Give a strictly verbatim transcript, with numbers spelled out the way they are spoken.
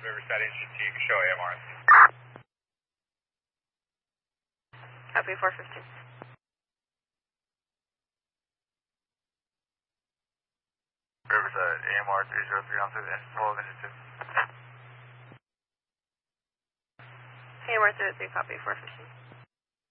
Riverside Agency team, show A M R. Copy four fifteen. Riverside A M R three zero three on to the twelve initiative. A M R three oh three, copy four fifteen.